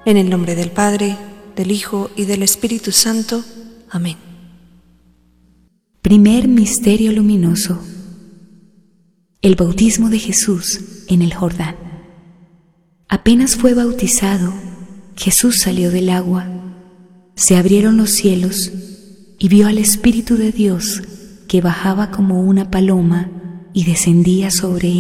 En el nombre del Padre, del Hijo y del Espíritu Santo. Amén. Primer misterio luminoso: el bautismo de Jesús en el Jordán. Apenas fue bautizado, Jesús salió del agua. Se abrieron los cielos y vio al Espíritu de Dios que bajaba como una paloma y descendía sobre él.